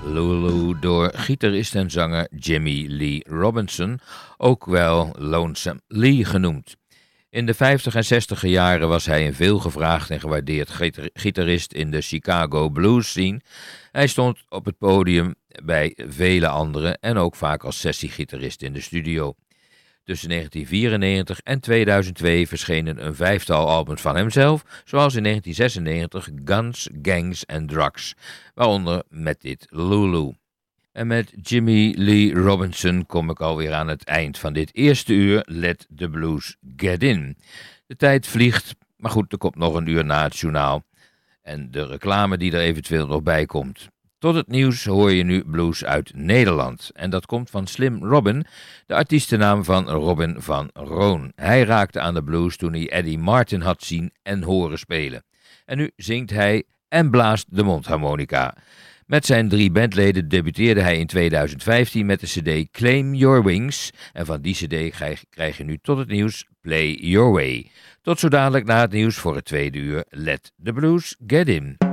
Lulu door gitarist en zanger Jimmy Lee Robinson, ook wel Lonesome Lee genoemd. In de 50 en 60 jaren was hij een veelgevraagd en gewaardeerd gitarist in de Chicago blues scene. Hij stond op het podium bij vele anderen en ook vaak als sessiegitarist in de studio. Tussen 1994 en 2002 verschenen een vijftal albums van hemzelf, zoals in 1996 Guns, Gangs and Drugs, waaronder met dit Lulu. En met Jimmy Lee Robinson kom ik alweer aan het eind van dit eerste uur Let the Blues Get In. De tijd vliegt, maar goed, er komt nog een uur na het journaal en de reclame die er eventueel nog bij komt. Tot het nieuws hoor je nu blues uit Nederland. En dat komt van Slim Robin, de artiestennaam van Robin van Roon. Hij raakte aan de blues toen hij Eddie Martin had zien en horen spelen. En nu zingt hij en blaast de mondharmonica. Met zijn 3 bandleden debuteerde hij in 2015 met de cd Claim Your Wings. En van die cd krijg je nu tot het nieuws Play Your Way. Tot zo dadelijk na het nieuws voor het tweede uur Let the Blues Get In.